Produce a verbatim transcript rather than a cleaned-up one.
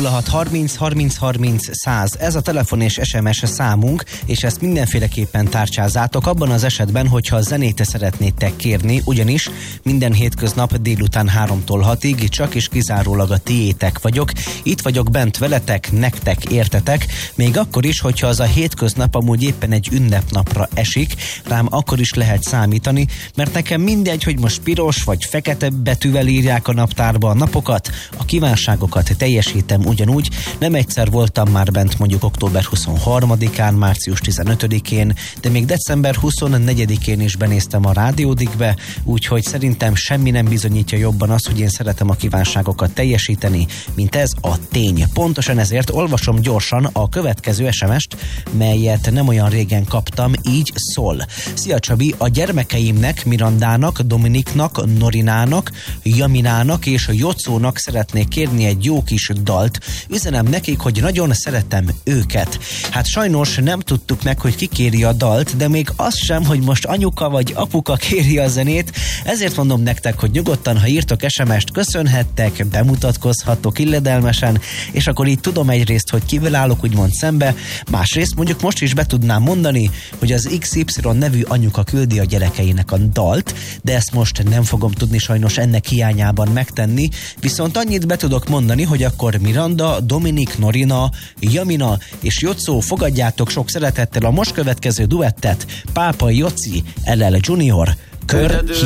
nulla hat harminc harminc harminc száz. Ez a telefon és es em es számunk, és ezt mindenféleképpen tárcsázátok abban az esetben, hogyha a zenét szeretnétek kérni, ugyanis minden hétköznap délután háromtól hatig csak és kizárólag a tiétek vagyok. Itt vagyok bent veletek, nektek, értetek, még akkor is, hogyha az a hétköznap amúgy éppen egy ünnepnapra esik, rám akkor is lehet számítani, mert nekem mindegy, hogy most piros vagy fekete betűvel írják a naptárba a napokat, a kívánságokat teljesítem ugyanúgy. Nem egyszer voltam már bent mondjuk október huszonharmadikán, március tizenötödikén, de még december huszonnegyedikén is benéztem a rádiódikbe, úgyhogy szerintem semmi nem bizonyítja jobban azt, hogy én szeretem a kívánságokat teljesíteni, mint ez a tény. Pontosan ezért olvasom gyorsan a következő es em est, melyet nem olyan régen kaptam, így szól. Szia Csabi, a gyermekeimnek, Mirandának, Dominiknak, Norinának, Jaminának és Jocónak szeretnék kérni egy jó kis dalt. Üzenem nekik, hogy nagyon szeretem őket. Hát sajnos nem tudtuk meg, hogy ki kéri a dalt, de még az sem, hogy most anyuka vagy apuka kéri a zenét, ezért mondom nektek, hogy nyugodtan, ha írtok es em est, köszönhettek, bemutatkozhattok illedelmesen, és akkor így tudom egyrészt, hogy kivel állok úgymond szembe, másrészt mondjuk most is be tudnám mondani, hogy az iksz ipszilon nevű anyuka küldi a gyerekeinek a dalt, de ezt most nem fogom tudni sajnos ennek hiányában megtenni, viszont annyit be tudok mondani, hogy akkor Miranda, Dominik, Norina, Jamina és Jocó, fogadjátok sok szeretettel a most következő duettet, Pápa Joci, el el Junior, Kör